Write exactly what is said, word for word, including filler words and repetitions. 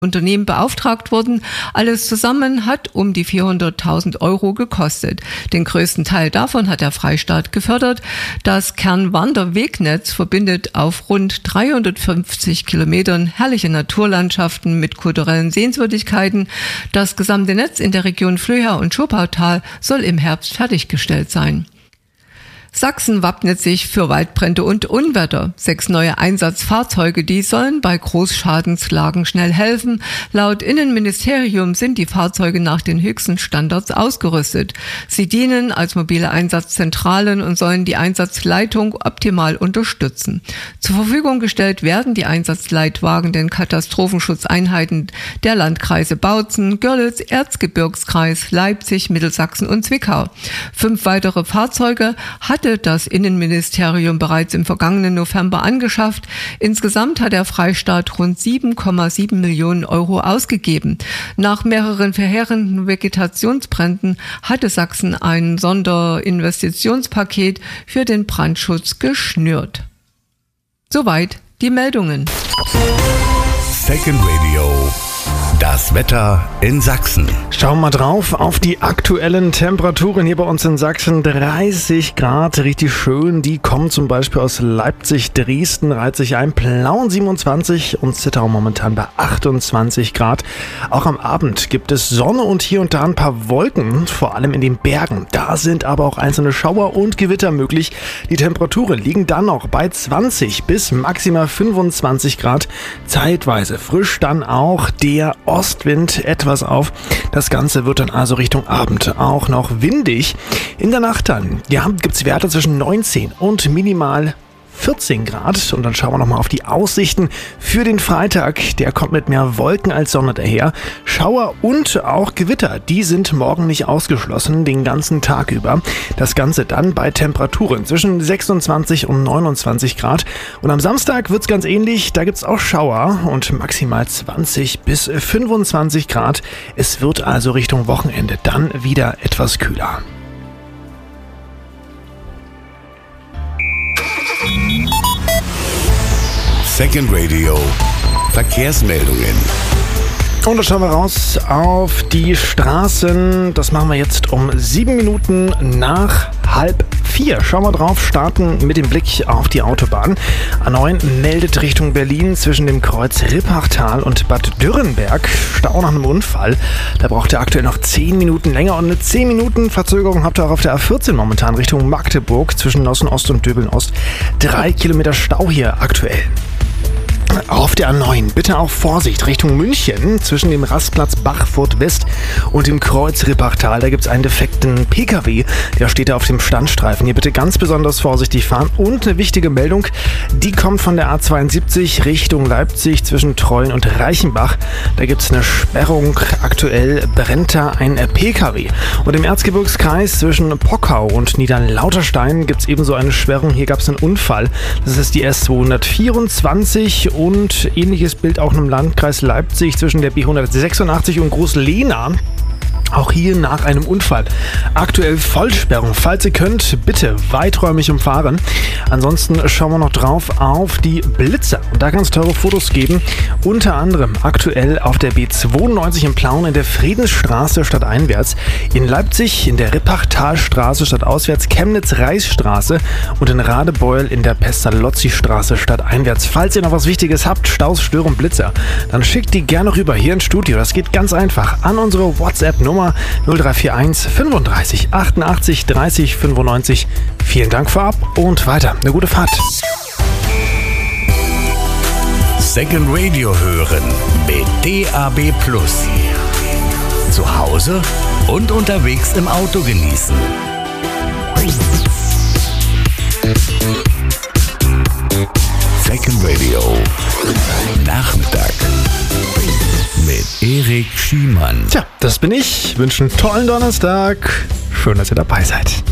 Unternehmen beauftragt wurden. Alles zusammen hat um die vierhunderttausend Euro gekostet. Den größten Teil davon hat der Freistaat gefördert. Das Kernwanderwegnetz verbindet auf rund dreihundertfünfzig Kilometern herrliche Naturlandschaften mit kulturellen Sehenswürdigkeiten. Das gesamte Netz in der Region Flöha und Schopautal soll im Herbst fertiggestellt sein. Sachsen wappnet sich für Waldbrände und Unwetter. Sechs neue Einsatzfahrzeuge, die sollen bei Großschadenslagen schnell helfen. Laut Innenministerium sind die Fahrzeuge nach den höchsten Standards ausgerüstet. Sie dienen als mobile Einsatzzentralen und sollen die Einsatzleitung optimal unterstützen. Zur Verfügung gestellt werden die Einsatzleitwagen den Katastrophenschutzeinheiten der Landkreise Bautzen, Görlitz, Erzgebirgskreis, Leipzig, Mittelsachsen und Zwickau. Fünf weitere Fahrzeuge hat hatte das Innenministerium bereits im vergangenen November angeschafft. Insgesamt hat der Freistaat rund sieben Komma sieben Millionen Euro ausgegeben. Nach mehreren verheerenden Vegetationsbränden hatte Sachsen ein Sonderinvestitionspaket für den Brandschutz geschnürt. Soweit die Meldungen. Second Radio. Das Wetter in Sachsen. Schauen wir mal drauf auf die aktuellen Temperaturen hier bei uns in Sachsen. dreißig Grad, richtig schön. Die kommen zum Beispiel aus Leipzig, Dresden, reiht sich ein. Plauen siebenundzwanzig und Zittau momentan bei achtundzwanzig Grad. Auch am Abend gibt es Sonne und hier und da ein paar Wolken, vor allem in den Bergen. Da sind aber auch einzelne Schauer und Gewitter möglich. Die Temperaturen liegen dann noch bei zwanzig bis maximal fünfundzwanzig Grad. Zeitweise frisch dann auch der Ostwind etwas auf. Das Ganze wird dann also Richtung Abend auch noch windig. In der Nacht dann, ja, gibt es Werte zwischen neunzehn und minimal vierzehn Grad. Und dann schauen wir nochmal auf die Aussichten für den Freitag. Der kommt mit mehr Wolken als Sonne daher. Schauer und auch Gewitter, die sind morgen nicht ausgeschlossen, den ganzen Tag über. Das Ganze dann bei Temperaturen zwischen sechsundzwanzig und neunundzwanzig Grad. Und am Samstag wird es ganz ähnlich. Da gibt es auch Schauer und maximal zwanzig bis fünfundzwanzig Grad. Es wird also Richtung Wochenende dann wieder etwas kühler. Second Radio. Verkehrsmeldungen. Und da schauen wir raus auf die Straßen. Das machen wir jetzt um sieben Minuten nach halb vier. Schauen wir drauf, starten mit dem Blick auf die Autobahn. A neun meldet Richtung Berlin zwischen dem Kreuz Rippachtal und Bad Dürrenberg Stau nach einem Unfall. Da braucht ihr aktuell noch zehn Minuten länger und eine zehn Minuten Verzögerung habt ihr auch auf der A vierzehn momentan Richtung Magdeburg zwischen Nossen Ost und Döbeln Ost. Drei Kilometer Stau hier aktuell. Auf der A neun bitte auch Vorsicht Richtung München zwischen dem Rastplatz Bachfurt West und dem Kreuz Rippachtal. Da gibt es einen defekten P K W, der steht da auf dem Standstreifen. Hier bitte ganz besonders vorsichtig fahren. Und eine wichtige Meldung, die kommt von der A zweiundsiebzig Richtung Leipzig zwischen Treuen und Reichenbach. Da gibt es eine Sperrung. Aktuell brennt da ein P K W. Und im Erzgebirgskreis zwischen Pockau und Niederlauterstein gibt es ebenso eine Sperrung. Hier gab es einen Unfall. Das ist die S zweihundertvierundzwanzig. Und ähnliches Bild auch im Landkreis Leipzig zwischen der B hundertsechsundachtzig und Großlehna. Auch hier nach einem Unfall. Aktuell Vollsperrung. Falls ihr könnt, bitte weiträumig umfahren. Ansonsten schauen wir noch drauf auf die Blitzer. Und da kann es teure Fotos geben. Unter anderem aktuell auf der B zweiundneunzig in Plauen in der Friedensstraße stadteinwärts. In Leipzig in der Rippachtalstraße stadtauswärts, Chemnitz-Reichsstraße und in Radebeul in der Pestalozzi-Straße stadteinwärts. Falls ihr noch was Wichtiges habt, Staus, Störung, Blitzer, dann schickt die gerne rüber hier ins Studio. Das geht ganz einfach an unsere WhatsApp-Nummer null drei vier eins fünfunddreißig achtundachtzig dreißig fünfundneunzig. Vielen Dank vorab und weiter. Eine gute Fahrt. Second Radio hören mit D A B Plus. Zu Hause und unterwegs im Auto genießen. Second Radio. Nachmittag. Mit Erik Schiemann. Tja, das bin ich. Wünsche einen tollen Donnerstag. Schön, dass ihr dabei seid.